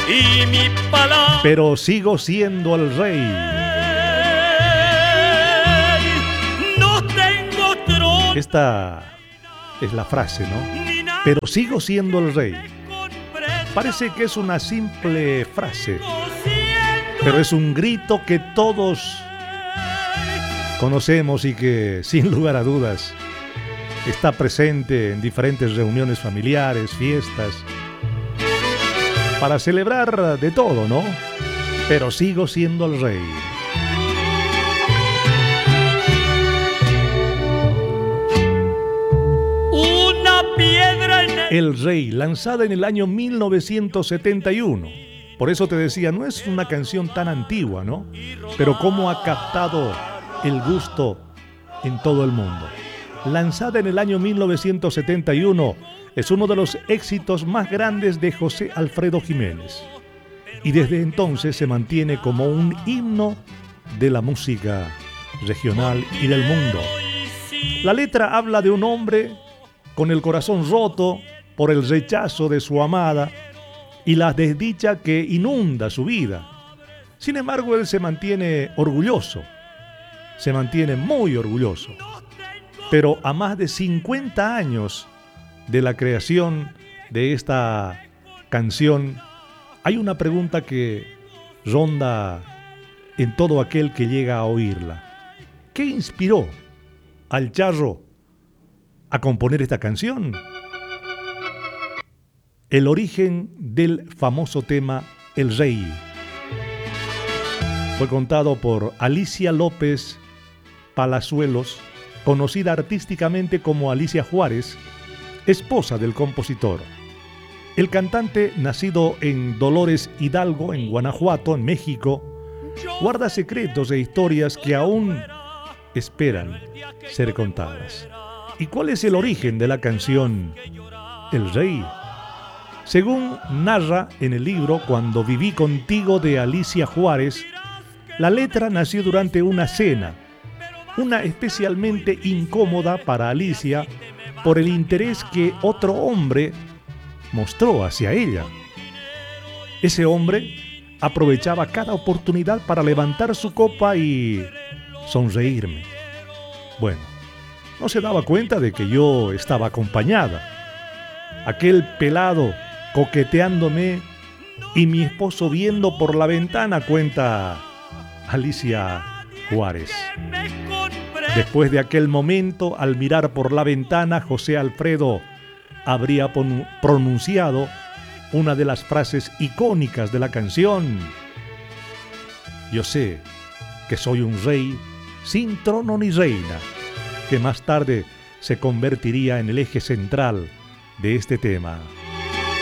y mi palabra. Pero sigo siendo el rey. No tengo trono. Esta es la frase, ¿no? Pero sigo siendo el rey. Parece que es una simple frase, pero es un grito que todos conocemos y que, sin lugar a dudas, está presente en diferentes reuniones familiares, fiestas, para celebrar de todo, ¿no? Pero sigo siendo el rey. Una piedra en El Rey, lanzada en el año 1971. Por eso te decía, no es una canción tan antigua, ¿no? Pero cómo ha captado el gusto en todo el mundo. Lanzada en el año 1971, es uno de los éxitos más grandes de José Alfredo Jiménez. Y desde entonces se mantiene como un himno de la música regional y del mundo. La letra habla de un hombre con el corazón roto por el rechazo de su amada y la desdicha que inunda su vida. Sin embargo, él se mantiene orgulloso, se mantiene muy orgulloso. Pero a más de 50 años de la creación de esta canción, hay una pregunta que ronda en todo aquel que llega a oírla. ¿Qué inspiró al Charro a componer esta canción? El origen del famoso tema El Rey fue contado por Alicia López Palazuelos, conocida artísticamente como Alicia Juárez, esposa del compositor. El cantante, nacido en Dolores Hidalgo, en Guanajuato, en México, guarda secretos e historias que aún esperan ser contadas. ¿Y cuál es el origen de la canción El Rey? Según narra en el libro Cuando viví contigo de Alicia Juárez, la letra nació durante una cena, una especialmente incómoda para Alicia por el interés que otro hombre mostró hacia ella. Ese hombre aprovechaba cada oportunidad para levantar su copa y sonreírme. Bueno, no se daba cuenta de que yo estaba acompañada. Aquel pelado coqueteándome y mi esposo viendo por la ventana, cuenta Alicia Juárez. Después de aquel momento, al mirar por la ventana, José Alfredo habría pronunciado una de las frases icónicas de la canción. Yo sé que soy un rey sin trono ni reina, que más tarde se convertiría en el eje central de este tema.